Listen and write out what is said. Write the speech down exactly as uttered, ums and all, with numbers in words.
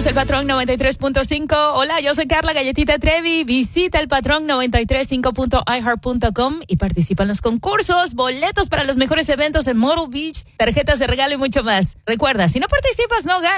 el Patrón noventa y tres punto cinco. Hola, yo soy Carla Galletita Trevi. Visita el Patrón noventa y tres punto cinco punto i heart punto com y participa en los concursos, boletos para los mejores eventos en Myrtle Beach, tarjetas de regalo y mucho más. Recuerda, si no participas, no ganas.